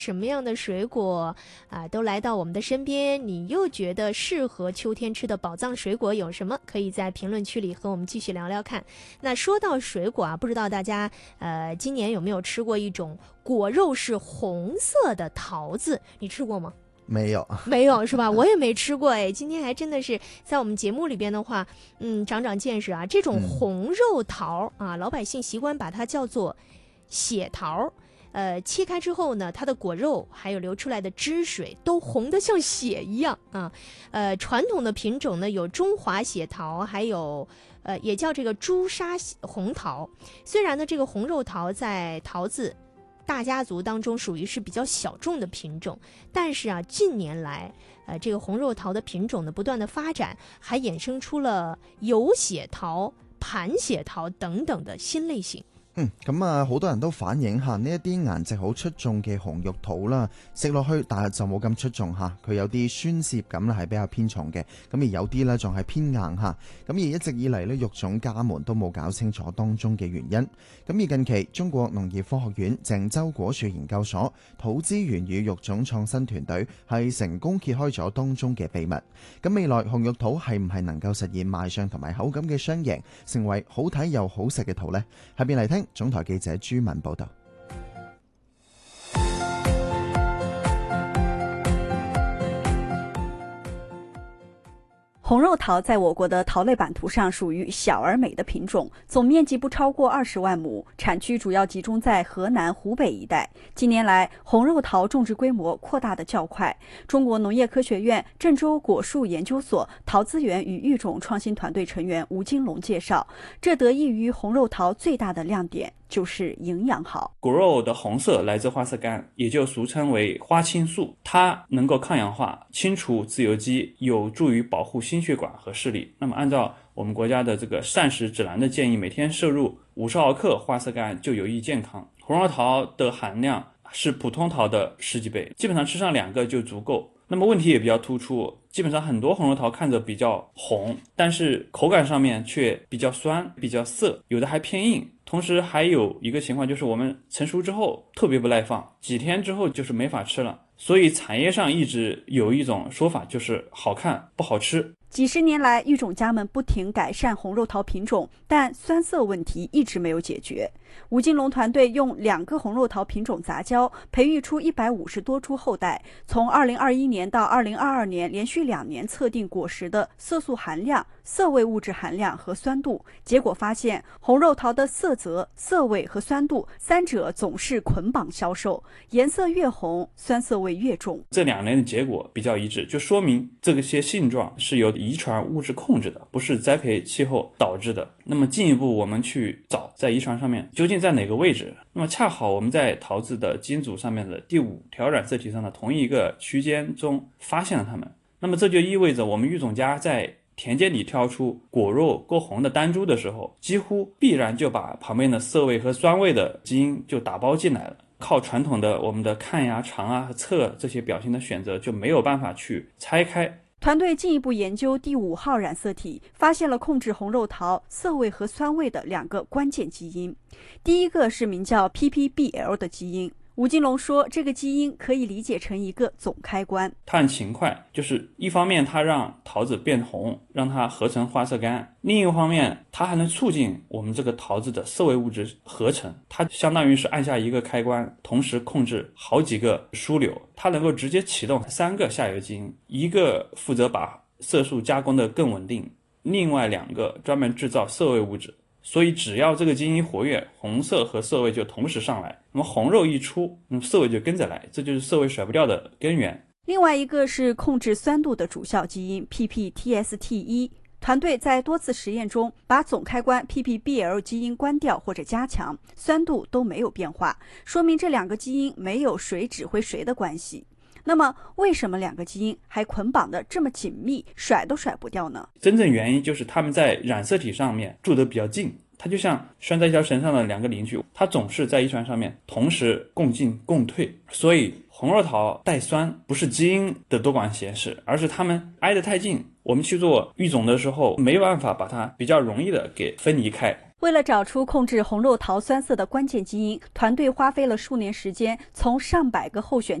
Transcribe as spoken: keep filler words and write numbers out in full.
什么样的水果啊，都来到我们的身边，你又觉得适合秋天吃的宝藏水果有什么？可以在评论区里和我们继续聊聊看。那说到水果啊，不知道大家呃今年有没有吃过一种果肉是红色的桃子？你吃过吗？ 没有， 没有是吧？我也没吃过哎。今天还真的是在我们节目里边的话，嗯，长长见识啊。这种红肉桃、嗯、啊，老百姓习惯把它叫做血桃。呃，切开之后呢，它的果肉还有流出来的汁水都红得像血一样啊。呃，传统的品种呢有中华血桃，还有呃也叫这个朱砂红桃。虽然呢这个红肉桃在桃子大家族当中属于是比较小众的品种，但是啊近年来呃这个红肉桃的品种的不断的发展，还衍生出了有血桃、盤血桃等等的新類型。 嗯，咁啊，好多人都反映下呢一啲顏值好出眾嘅紅肉桃啦，食落去但係就冇咁出眾嚇，佢有啲酸澀感咧係比較偏重嘅，咁而有啲咧仲係偏硬嚇，咁而一直以嚟咧育種家們都冇搞清楚當中嘅原因。咁而近期中國農業科學院鄭州果樹研究所土資源與育種創新團隊係成功揭開咗當中嘅秘密。咁未來紅肉桃係唔係能夠實現賣相同埋口感嘅雙贏，成為好睇又好食嘅桃呢？下邊嚟聽總台記者朱文報道。 红肉桃在我国的桃类版图上属于小而美的品种，总面积不超过二十万亩，产区主要集中在河南、湖北一带。近年来，红肉桃种植规模扩大的较快。中国农业科学院郑州果树研究所桃资源与育种创新团队成员吴金龙介绍，这得益于红肉桃最大的亮点就是营养好。 果肉的红色来自花色苷，也就俗称为花青素，它能够抗氧化、清除自由基，有助于保护心血管和视力。那么按照我们国家的这个膳食指南的建议，每天摄入五十毫克花色苷就有益健康。红肉桃的含量是普通桃的十几倍，基本上吃上两个就足够。那么问题也比较突出，基本上很多红肉桃看着比较红，但是口感上面却比较酸、比较涩，有的还偏硬。同时还有一个情况，就是我们成熟之后特别不耐放，几天之后就是没法吃了。所以产业上一直有一种说法，就是好看不好吃。 几十年来，育种家们不停改善红肉桃品种，但酸涩问题一直没有解决。吴金龙团队用两个红肉桃品种杂交，培育出一百五十多株后代。从二零二一年到二零二二年，连续两年测定果实的色素含量、色味物质含量和酸度，结果发现红肉桃的色泽、色味和酸度三者总是捆绑销售，颜色越红，酸涩味越重。 这两年的结果比较一致，就说明这些性状是由遗传物质控制的，不是栽培气候导致的。那么进一步我们去找在遗传上面究竟在哪个位置，那么恰好我们在桃子的基因组上面的第五条染色体上的同一个区间中发现了它们。那么这就意味着我们育种家在田间里挑出果肉够红的单株的时候，几乎必然就把旁边的涩味和酸味的基因就打包进来了。靠传统的我们的看呀、尝啊和测这些表情的选择就没有办法去拆开。 团队进一步研究第五号染色体，发现了控制红肉桃色味和酸味的两个关键基因。第一个是名叫 P P B L 的基因。吴金龙说，这个基因可以理解成一个总开关。 它很勤快，就是一方面它让桃子变红，让它合成花色苷，另一个方面它还能促进我们这个桃子的色味物质合成。它相当于是按下一个开关，同时控制好几个枢纽，它能够直接启动三个下游基因，一个负责把色素加工的更稳定，另外两个专门制造色味物质。所以只要这个基因活跃，红色和色味就同时上来，那么红肉一出，那么色味就跟着来，这就是色味甩不掉的根源。 另外一个是控制酸度的主效基因 P P T S T 一， 团队在多次实验中把总开关 P P B L 基因关掉或者加强，酸度都没有变化，说明这两个基因没有谁指挥谁的关系。那么为什么两个基因还捆绑得这么紧密，甩都甩不掉呢？ 真正原因就是它们在染色体上面住得比较近，它就像拴在一条绳上的两个邻居，它总是在遗传上面同时共进共退。所以红肉桃带酸不是基因的多管闲事，而是它们挨得太近，我们去做育种的时候没办法把它比较容易的给分离开。 为了找出控制红肉桃酸涩的关键基因，团队花费了数年时间，从上百个候选